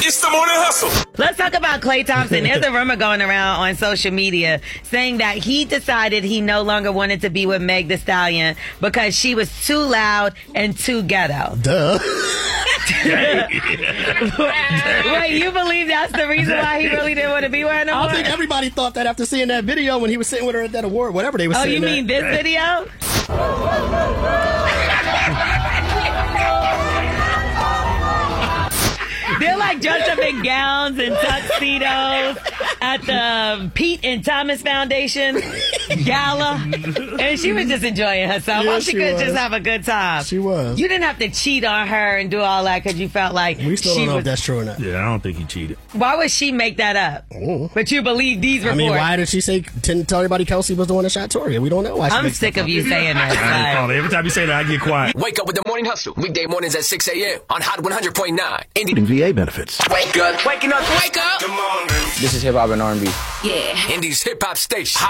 It's the Morning Hustle. Let's talk about Klay Thompson. There's a rumor going around on social media saying that he decided he no longer wanted to be with Meg Thee Stallion because she was too loud and too ghetto. Duh. Wait, you believe that's the reason why he really didn't want to be with her no more? I think everybody thought that after seeing that video when he was sitting with her at that award, whatever they were saying. Oh, you mean this video? They're like dressed up in gowns and tuxedos at the Pete and Thomas Foundation gala. And she was just enjoying herself. Yeah, She could just have a good time. She was. You didn't have to cheat on her and do all that because you felt like We still don't know if that's true or not. Yeah, I don't think he cheated. Why would she make that up? Oh. But you believe these reports. I mean, why did she tell everybody Kelsey was the one that shot Toria? We don't know why she I'm makes sick that of you up. saying that. I every time you say that, I get quiet. Wake up with the Morning Hustle. Weekday mornings at 6 a.m. on Hot 100.9. Indy. VA benefits. Wake up. Waking up. Wake up. Good morning. This is hip hop and R&B. Yeah. Indy's hip hop station. Hot